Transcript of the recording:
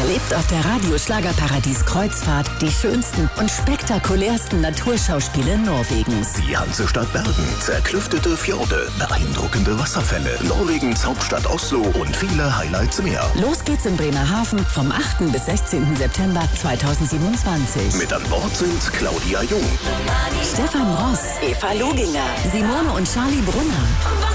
Erlebt auf der Radio-Schlagerparadies Kreuzfahrt die schönsten und spektakulärsten Naturschauspiele Norwegens. Die Hansestadt Bergen, zerklüftete Fjorde, beeindruckende Wasserfälle, Norwegens Hauptstadt Oslo und viele Highlights mehr. Los geht's in Bremerhaven vom 8. bis 16. September 2027. Mit an Bord sind Claudia Jung, Stefan Ross, Eva Loginger, Simone und Charlie Brunner.